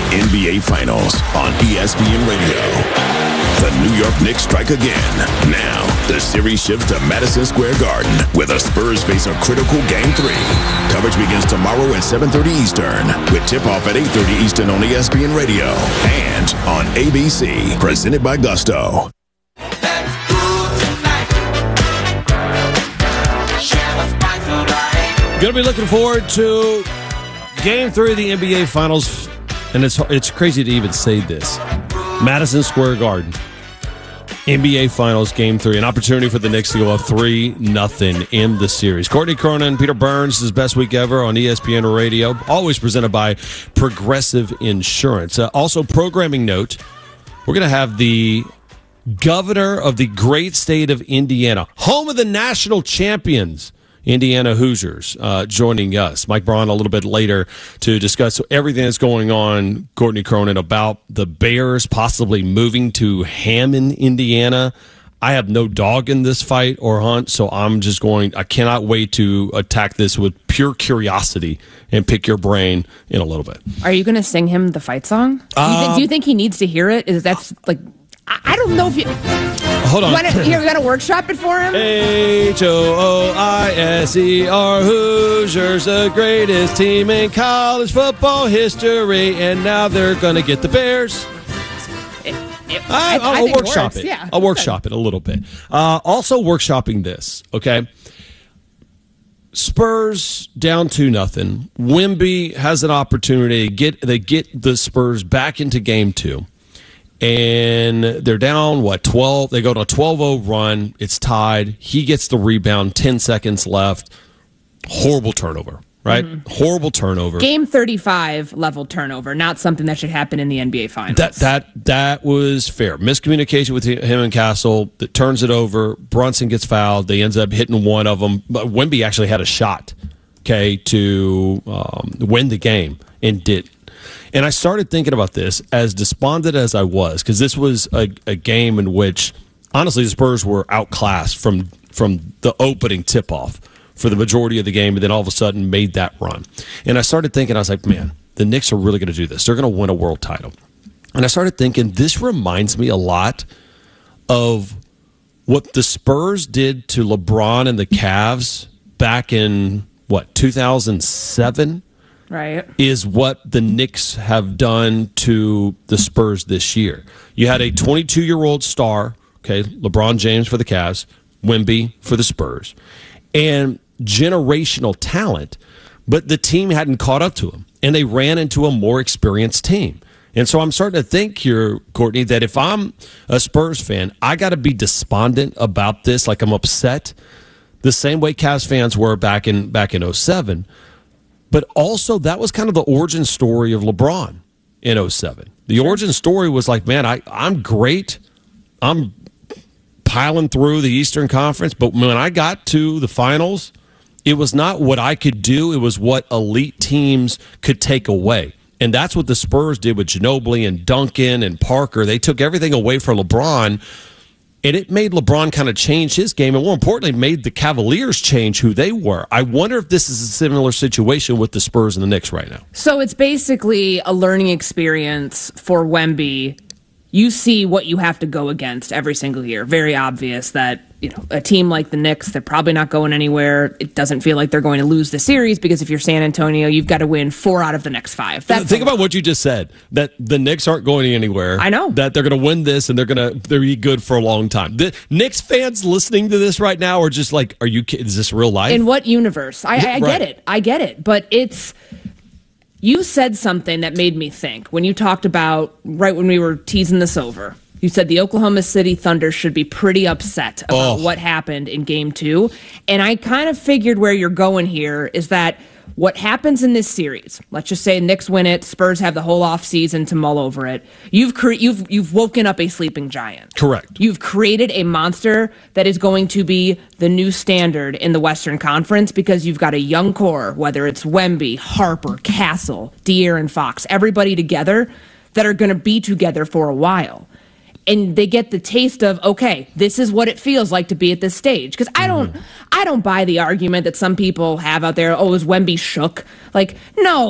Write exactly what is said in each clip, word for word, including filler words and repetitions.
N B A Finals on E S P N Radio. The New York Knicks strike again. Now, the series shifts to Madison Square Garden, where the Spurs face a critical Game three. Coverage begins tomorrow at seven thirty Eastern, with tip-off at eight thirty Eastern on E S P N Radio and on A B C, presented by Gusto. Going to be looking forward to Game three of the N B A Finals, and it's it's crazy to even say this. Madison Square Garden, N B A Finals Game three, an opportunity for the Knicks to go up three nothing in the series. Courtney Cronin, Peter Burns, his best week ever on E S P N Radio, always presented by Progressive Insurance. Uh, also, programming note, we're going to have the governor of the great state of Indiana, home of the national champions, Indiana Hoosiers, uh, joining us. Mike Braun a little bit later to discuss everything that's going on, Courtney Cronin, about the Bears possibly moving to Hammond, Indiana. I have no dog in this fight or hunt, so I'm just going, I cannot wait to attack this with pure curiosity and pick your brain in a little bit. Are you going to sing him the fight song? Do you, Um, think, do you think he needs to hear it? Is that's like, I, I don't know if you... Hold on. Wanna, you're going to workshop it for him? H O O I S E R, Hoosiers, the greatest team in college football history, and now they're going to get the Bears. It, it, I, I, I'll, I I'll think it workshop works. it. Yeah, I'll workshop it a little bit. Uh, also workshopping this, okay? Spurs down two nothing. Wemby has an opportunity to get they get the Spurs back into game two. And they're down, what, twelve? They go to a twelve oh run. It's tied. He gets the rebound, ten seconds left. Horrible turnover, right? Mm-hmm. Horrible turnover. Game thirty-five level turnover, not something that should happen in the N B A Finals. That that that was fair. Miscommunication with him and Castle that turns it over. Brunson gets fouled. They ends up hitting one of them. But Wemby actually had a shot, okay, to um, win the game and didn't. And I started thinking about this, as despondent as I was, because this was a, a game in which, honestly, the Spurs were outclassed from from the opening tip-off for the majority of the game, and then all of a sudden made that run. And I started thinking, I was like, man, the Knicks are really going to do this. They're going to win a world title. And I started thinking, this reminds me a lot of what the Spurs did to LeBron and the Cavs back in, what, two thousand seven? Right. Is what the Knicks have done to the Spurs this year. You had a twenty-two-year-old star, okay, LeBron James for the Cavs, Wemby for the Spurs, and generational talent, but the team hadn't caught up to him, and they ran into a more experienced team. And so I'm starting to think here, Courtney, that if I'm a Spurs fan, I got to be despondent about this, like I'm upset, the same way Cavs fans were back in back in oh seven. But also, that was kind of the origin story of LeBron in oh seven. The sure. origin story was like, man, I, I'm great. I'm piling through the Eastern Conference. But when I got to the finals, it was not what I could do. It was what elite teams could take away. And that's what the Spurs did with Ginobili and Duncan and Parker. They took everything away from LeBron. And it made LeBron kind of change his game, and more importantly, made the Cavaliers change who they were. I wonder if this is a similar situation with the Spurs and the Knicks right now. So it's basically a learning experience for Wemby. You see what you have to go against every single year. Very obvious that, you know, a team like the Knicks, they're probably not going anywhere. It doesn't feel like they're going to lose the series because if you're San Antonio, you've got to win four out of the next five. That's Think about what you just said, that the Knicks aren't going anywhere. I know. That they're going to win this and they're going to they're be good for a long time. The Knicks fans listening to this right now are just like, are you kidding? Is this real life? In what universe? I, I, I right. get it. I get it. But it's... You said something that made me think when you talked about, right when we were teasing this over, you said the Oklahoma City Thunder should be pretty upset about oh. what happened in game two. And I kind of figured where you're going here is that what happens in this series, let's just say Knicks win it, Spurs have the whole offseason to mull over it. You've cre- you've you've woken up a sleeping giant. Correct. You've created a monster that is going to be the new standard in the Western Conference because you've got a young core, whether it's Wemby, Harper, Castle, De'Aaron Fox, everybody together that are going to be together for a while. And they get the taste of, okay, this is what it feels like to be at this stage. Because I don't, mm-hmm. I don't buy the argument that some people have out there. Oh, is Wemby shook? Like, no, he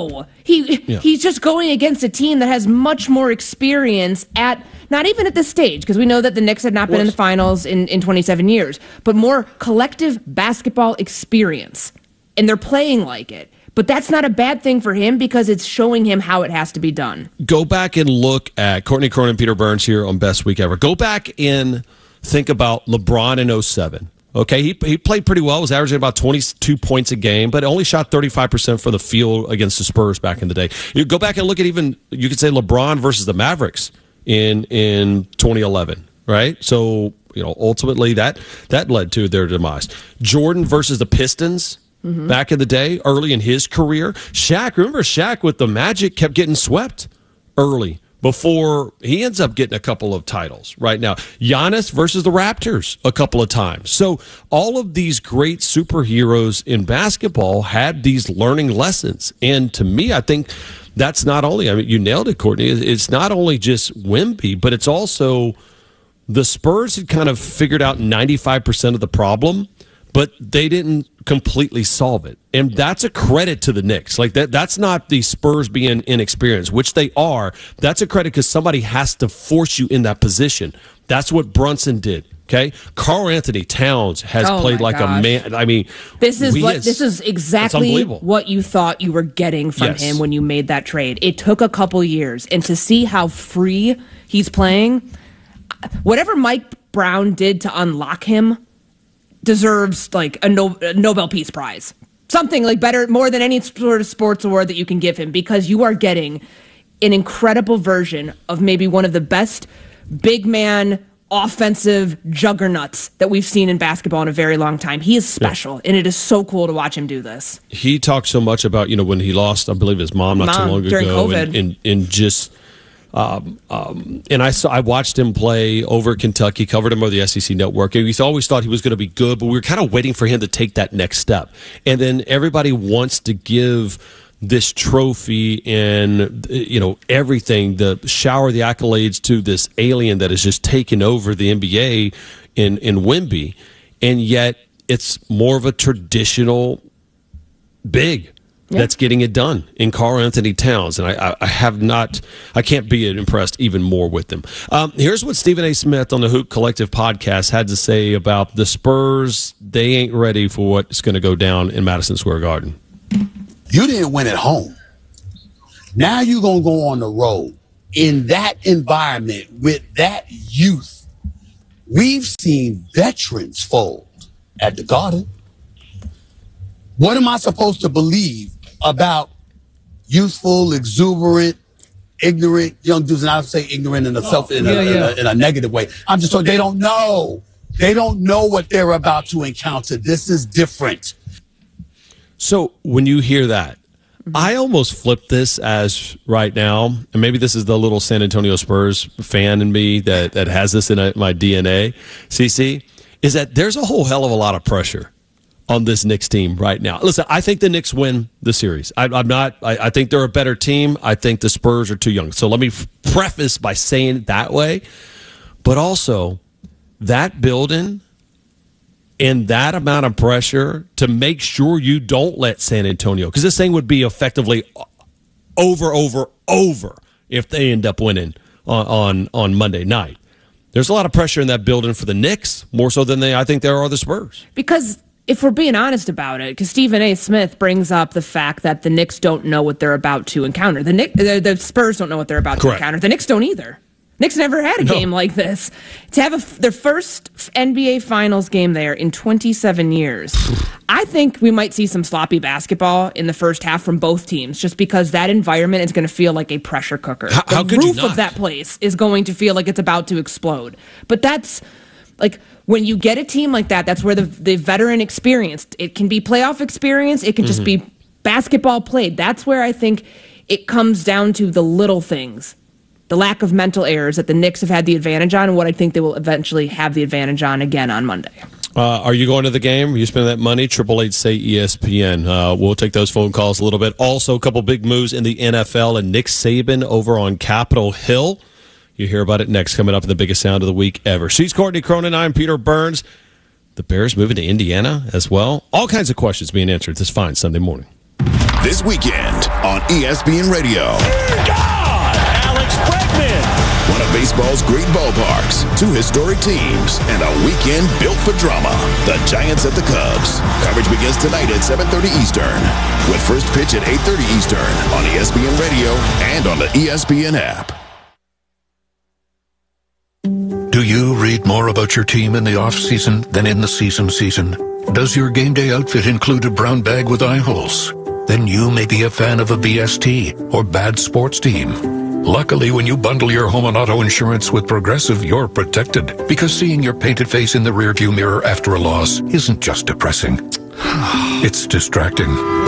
He yeah. he's just going against a team that has much more experience at not even at this stage, because we know that the Knicks had not been in the finals in, in twenty-seven years, but more collective basketball experience. And they're playing like it. But that's not a bad thing for him because it's showing him how it has to be done. Go back and look at Courtney Cronin, Peter Burns here on Best Week Ever. Go back and think about LeBron in oh seven. Okay, he he played pretty well, was averaging about twenty-two points a game, but only shot thirty-five percent from the field against the Spurs back in the day. You go back and look at even, you could say LeBron versus the Mavericks in in twenty eleven, right? So, you know, ultimately that that led to their demise. Jordan versus the Pistons mm-hmm. back in the day, early in his career. Shaq, remember Shaq with the Magic kept getting swept early before he ends up getting a couple of titles right now. Giannis versus the Raptors a couple of times. So all of these great superheroes in basketball had these learning lessons. And to me, I think that's not only, I mean, you nailed it, Courtney. It's not only just Wemby, but it's also the Spurs had kind of figured out ninety-five percent of the problem, but they didn't completely solve it. And that's a credit to the Knicks. Like that that's not the Spurs being inexperienced, which they are. That's a credit because somebody has to force you in that position. That's what Brunson did. Okay? Karl Anthony Towns has oh played like gosh. a man. I mean, this is what has, this is exactly what you thought you were getting from yes. him when you made that trade. It took a couple years, and to see how free he's playing, whatever Mike Brown did to unlock him deserves like a, no, a Nobel Peace Prize. Something like better, more than any sort of sports award that you can give him, because you are getting an incredible version of maybe one of the best big man offensive juggernauts that we've seen in basketball in a very long time. He is special, yeah. and it is so cool to watch him do this. He talked so much about, you know, when he lost, I believe his mom not mom, too long during ago. COVID. And, and, and just... Um, um, and I saw, I watched him play over Kentucky, covered him over the S E C Network, and we always thought he was going to be good, but we were kind of waiting for him to take that next step. And then everybody wants to give this trophy and, you know, everything, the shower the accolades to this alien that has just taken over the N B A in, in Wemby, and yet it's more of a traditional big. Yep. That's getting it done in Karl Anthony Towns. And I, I have not, I can't be impressed even more with him. Um, here's what Stephen A. Smith on the Hoop Collective podcast had to say about the Spurs. They ain't ready for what's going to go down in Madison Square Garden. You didn't win at home. Now you're going to go on the road in that environment with that youth. We've seen veterans fold at the Garden. What am I supposed to believe about youthful, exuberant, ignorant young dudes? And I would say ignorant in a self in a, yeah, yeah. in, a, in a negative way. I'm just told they don't know. They don't know what they're about to encounter. This is different. So when you hear that, I almost flip this as right now, and maybe this is the little San Antonio Spurs fan in me that, that has this in a, my D N A, C C, is that there's a whole hell of a lot of pressure on this Knicks team right now. Listen, I think the Knicks win the series. I, I'm not. I, I think they're a better team. I think the Spurs are too young. So let me f- preface by saying it that way. But also, that building and that amount of pressure to make sure you don't let San Antonio, because this thing would be effectively over, over, over if they end up winning on, on, on Monday night. There's a lot of pressure in that building for the Knicks, more so than they, I think there are the Spurs. Because if we're being honest about it, because Stephen A. Smith brings up the fact that the Knicks don't know what they're about to encounter. The, Knicks, the, the Spurs don't know what they're about Correct. to encounter. The Knicks don't either. Knicks never had a no. game like this. To have a, their first N B A Finals game there in twenty-seven years, I think we might see some sloppy basketball in the first half from both teams, just because that environment is going to feel like a pressure cooker. How, the how could roof you not? of that place is going to feel like it's about to explode. But that's like when you get a team like that, that's where the the veteran experience, it can be playoff experience, it can just mm-hmm. be basketball played. That's where I think it comes down to the little things. The lack of mental errors that the Knicks have had the advantage on, and what I think they will eventually have the advantage on again on Monday. Uh, are you going to the game? Are you spending that money? Triple Eight say E S P N. Uh, we'll take those phone calls a little bit. Also, a couple big moves in the N F L, and Nick Saban over on Capitol Hill. You hear about it next, coming up in the biggest sound of the week ever. She's Courtney Cronin. I'm Peter Burns. The Bears moving to Indiana as well. All kinds of questions being answered this fine Sunday morning. This weekend on E S P N Radio. God! Alex Bregman! One of baseball's great ballparks, two historic teams, and a weekend built for drama. The Giants at the Cubs. Coverage begins tonight at seven thirty Eastern, with first pitch at eight thirty Eastern on E S P N Radio and on the E S P N app. Do you read more about your team in the off-season than in the season season? Does your game day outfit include a brown bag with eye holes? Then you may be a fan of a B S T or bad sports team. Luckily, when you bundle your home and auto insurance with Progressive, you're protected, because seeing your painted face in the rearview mirror after a loss isn't just depressing. It's distracting.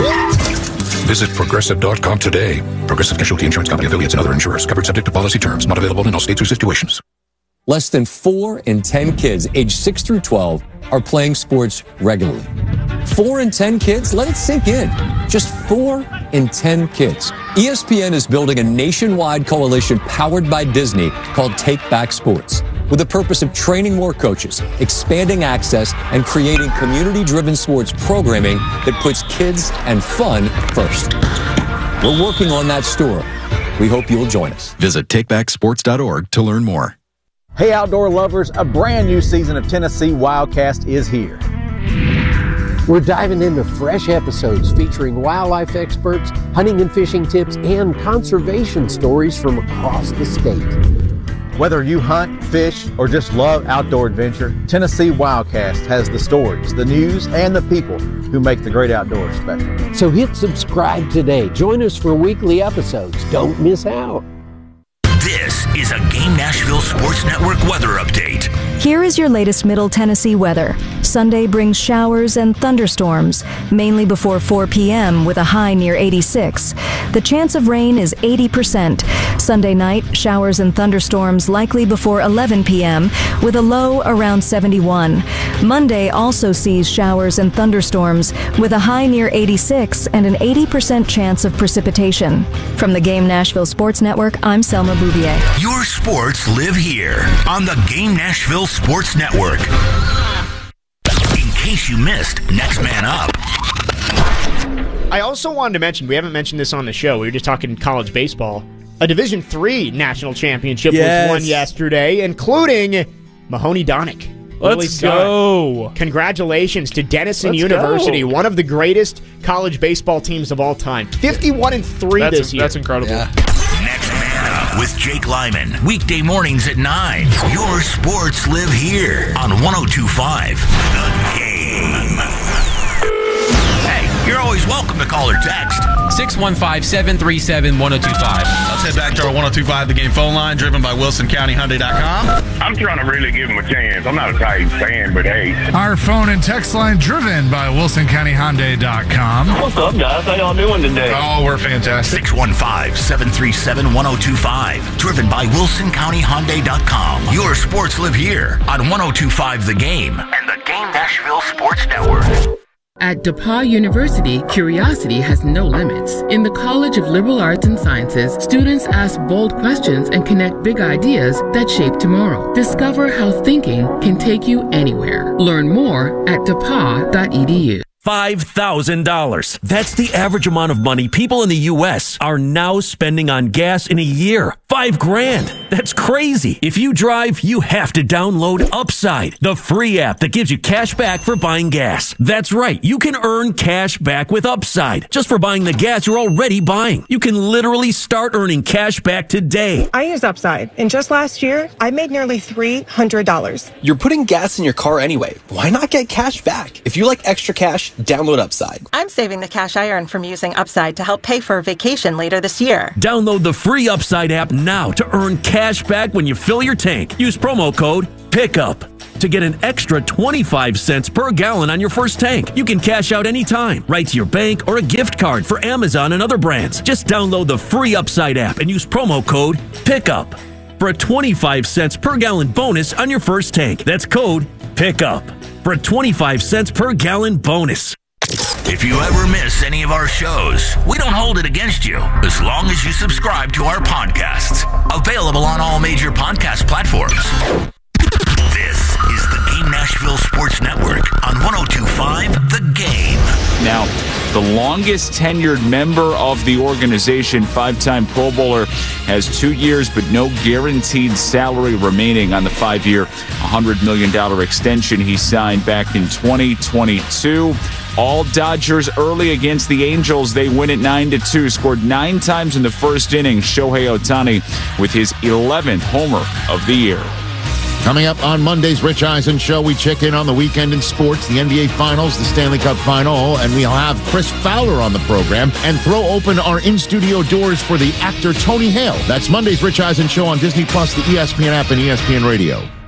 Visit Progressive dot com today. Progressive Casualty Insurance Company affiliates and other insurers. Covered subject to policy terms. Not available in all states or situations. Less than four in ten kids aged six through twelve are playing sports regularly. Four in ten kids? Let it sink in. Just four in ten kids. E S P N is building a nationwide coalition powered by Disney called Take Back Sports, with the purpose of training more coaches, expanding access, and creating community-driven sports programming that puts kids and fun first. We're working on that story. We hope you'll join us. Visit take back sports dot org to learn more. Hey, outdoor lovers, a brand new season of Tennessee Wildcast is here. We're diving into fresh episodes featuring wildlife experts, hunting and fishing tips, and conservation stories from across the state. Whether you hunt, fish, or just love outdoor adventure, Tennessee Wildcast has the stories, the news, and the people who make the great outdoors special. So hit subscribe today. Join us for weekly episodes. Don't miss out. This is a Game Nashville Sports Network weather update. Here is your latest Middle Tennessee weather. Sunday brings showers and thunderstorms, mainly before four p.m. with a high near eighty-six. The chance of rain is eighty percent. Sunday night, showers and thunderstorms likely before eleven p.m. with a low around seventy-one. Monday also sees showers and thunderstorms with a high near eighty-six and an eighty percent chance of precipitation. From the Game Nashville Sports Network, I'm Selma Bouvier. Your sports live here on the Game Nashville Sports Network. In case you missed Next Man Up. I also wanted to mention, we haven't mentioned this on the show, we were just talking college baseball. A Division three national championship yes. was won yesterday, including Mahoney Donick. Let's go. Congratulations to Denison Let's University, go. one of the greatest college baseball teams of all time. fifty-one and three that's this a, year. That's incredible. Yeah. Next Man Up with Jake Lyman. Weekday mornings at nine. Your sports live here on one oh two point five The Game. Hey, you're always welcome to call or text. six one five, seven three seven, one oh two five. Let's head back to our one oh two point five The Game phone line, driven by Wilson County Hyundai dot com. I'm trying to really give him a chance. I'm not a Titans fan, but hey. Our phone and text line, driven by Wilson County Hyundai dot com. What's up, guys? How y'all doing today? Oh, we're fantastic. six one five, seven three seven, one oh two five. Driven by Wilson County Hyundai dot com. Your sports live here on one oh two point five The Game and the Game Nashville Sports Network. At DePauw University, curiosity has no limits. In the College of Liberal Arts and Sciences, students ask bold questions and connect big ideas that shape tomorrow. Discover how thinking can take you anywhere. Learn more at depaw dot e d u. five thousand dollars. That's the average amount of money people in the U S are now spending on gas in a year. Five grand. That's crazy. If you drive, you have to download Upside, the free app that gives you cash back for buying gas. That's right. You can earn cash back with Upside just for buying the gas you're already buying. You can literally start earning cash back today. I use Upside, and just last year, I made nearly three hundred dollars. You're putting gas in your car anyway. Why not get cash back? If you like extra cash, download Upside. I'm saving the cash I earn from using Upside to help pay for a vacation later this year. Download the free Upside app now to earn cash back when you fill your tank. Use promo code PICKUP to get an extra twenty-five cents per gallon on your first tank. You can cash out anytime, right to your bank or a gift card for Amazon and other brands. Just download the free Upside app and use promo code PICKUP for a twenty-five cents per gallon bonus on your first tank. That's code PICKUP for a twenty-five cents per gallon bonus. If you ever miss any of our shows, we don't hold it against you as long as you subscribe to our podcasts. Available on all major podcast platforms. This is the Game Nashville Sports Network on one oh two point five The Game. Now, the longest tenured member of the organization, five-time Pro Bowler, has two years but no guaranteed salary remaining on the five-year, one hundred million dollars extension he signed back in twenty twenty-two. All Dodgers early against the Angels. They win it nine to two. Scored nine times in the first inning. Shohei Ohtani with his eleventh homer of the year. Coming up on Monday's Rich Eisen Show, we check in on the weekend in sports, the N B A Finals, the Stanley Cup Final, and we'll have Chris Fowler on the program and throw open our in-studio doors for the actor Tony Hale. That's Monday's Rich Eisen Show on Disney Plus, the E S P N app, and E S P N Radio.